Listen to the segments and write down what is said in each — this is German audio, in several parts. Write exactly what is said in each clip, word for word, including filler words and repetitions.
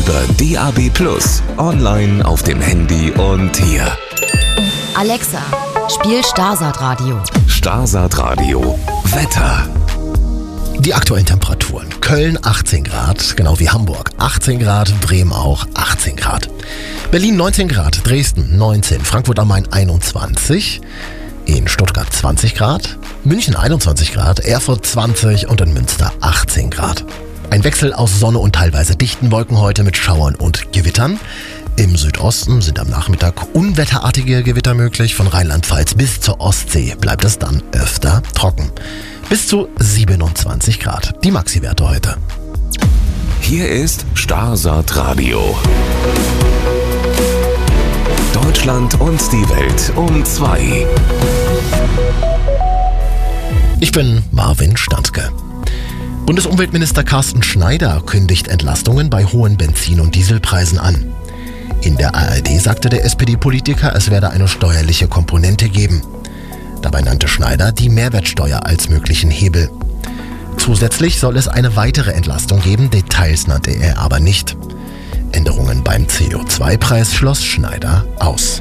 über D A B plus, online auf dem Handy und hier. Alexa, spiel Starsat Radio. Starsat Radio. Wetter. Die aktuellen Temperaturen. Köln achtzehn Grad, genau wie Hamburg achtzehn Grad, Bremen auch achtzehn Grad. Berlin neunzehn Grad, Dresden neunzehn, Frankfurt am Main einundzwanzig, in Stuttgart zwanzig Grad, München einundzwanzig Grad, Erfurt zwanzig und in Münster achtzehn Grad. Ein Wechsel aus Sonne und teilweise dichten Wolken heute mit Schauern und Gewittern. Im Südosten sind am Nachmittag unwetterartige Gewitter möglich. Von Rheinland-Pfalz bis zur Ostsee bleibt es dann öfter trocken. Bis zu siebenundzwanzig Grad, die Maxi-Werte heute. Hier ist Starsat Radio. Deutschland und die Welt um zwei. Ich bin Marvin Standke. Bundesumweltminister Carsten Schneider kündigt Entlastungen bei hohen Benzin- und Dieselpreisen an. In der A R D sagte der S P D-Politiker, es werde eine steuerliche Komponente geben. Dabei nannte Schneider die Mehrwertsteuer als möglichen Hebel. Zusätzlich soll es eine weitere Entlastung geben, Details nannte er aber nicht. Änderungen beim C O zwei Preis schloss Schneider aus.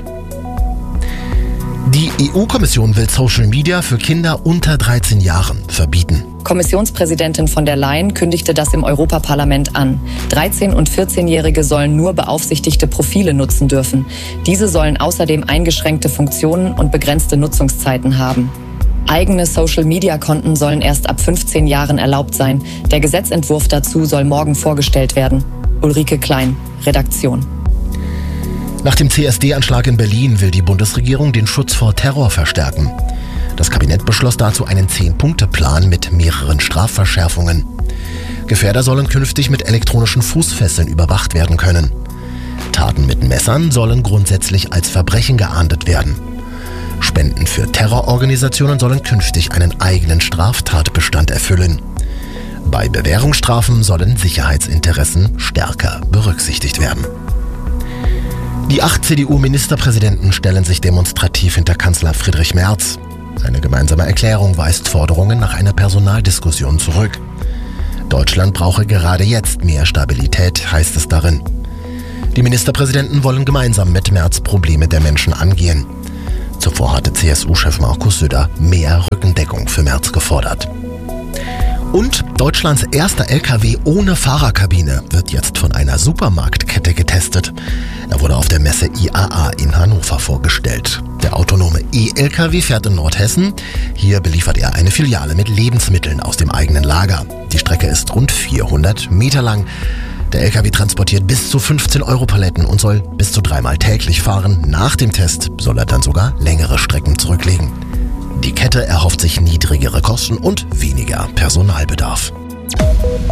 Die E U-Kommission will Social Media für Kinder unter dreizehn Jahren verbieten. Kommissionspräsidentin von der Leyen kündigte das im Europaparlament an. dreizehn- und vierzehnjährige sollen nur beaufsichtigte Profile nutzen dürfen. Diese sollen außerdem eingeschränkte Funktionen und begrenzte Nutzungszeiten haben. Eigene Social-Media-Konten sollen erst ab fünfzehn Jahren erlaubt sein. Der Gesetzentwurf dazu soll morgen vorgestellt werden. Ulrike Klein, Redaktion. Nach dem C S D-Anschlag in Berlin will die Bundesregierung den Schutz vor Terror verstärken. Das Kabinett beschloss dazu einen Zehn-Punkte-Plan mit mehreren Strafverschärfungen. Gefährder sollen künftig mit elektronischen Fußfesseln überwacht werden können. Taten mit Messern sollen grundsätzlich als Verbrechen geahndet werden. Spenden für Terrororganisationen sollen künftig einen eigenen Straftatbestand erfüllen. Bei Bewährungsstrafen sollen Sicherheitsinteressen stärker berücksichtigt werden. Die acht C D U-Ministerpräsidenten stellen sich demonstrativ hinter Kanzler Friedrich Merz. Eine gemeinsame Erklärung weist Forderungen nach einer Personaldiskussion zurück. Deutschland brauche gerade jetzt mehr Stabilität, heißt es darin. Die Ministerpräsidenten wollen gemeinsam mit Merz Probleme der Menschen angehen. Zuvor hatte C S U-Chef Markus Söder mehr Rückendeckung für Merz gefordert. Und Deutschlands erster L K W ohne Fahrerkabine wird jetzt von einer Supermarktkette getestet. Er wurde auf der Messe I A A in Hannover vorgestellt. Der autonome E-L K W fährt in Nordhessen. Hier beliefert er eine Filiale mit Lebensmitteln aus dem eigenen Lager. Die Strecke ist rund vierhundert Meter lang. Der L K W transportiert bis zu fünfzehn Euro Paletten und soll bis zu dreimal täglich fahren. Nach dem Test soll er dann sogar längere Strecken zurücklegen. Die Kette erhofft sich niedrigere Kosten und weniger Personalbedarf.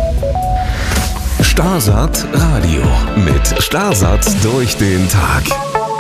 Starsat Radio mit Starsat durch den Tag.